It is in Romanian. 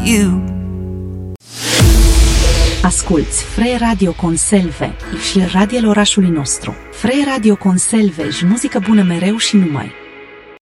you. Asculți Free Radio Conselve și radiul orașului nostru. Free Radio Conselve și muzică bună mereu și numai.